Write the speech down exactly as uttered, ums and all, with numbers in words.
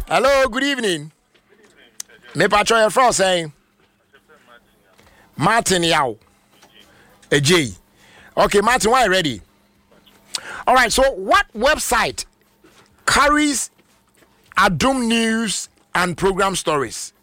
Hello, good evening. Me patro your friend saying Martin Yao. A J. Okay, Martin, why ready? All right, so what website carries Adum news and program stories?